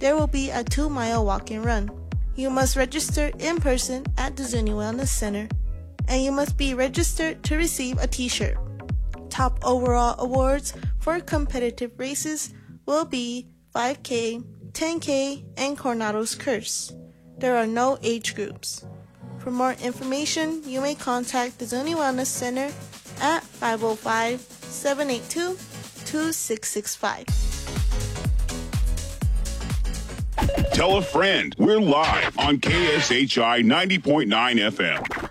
there will be a 2-mile walk and run. You must register in person at the Zuni Wellness Center, and you must be registered to receive a t-shirt. Top overall awards for competitive races will be 5K, 10K, and Coronado's Curse. There are no age groups. For more information, you may contact the Zuni Wellness Center at 505-782-2665. Tell a friend. We're live on KSHI 90.9 FM.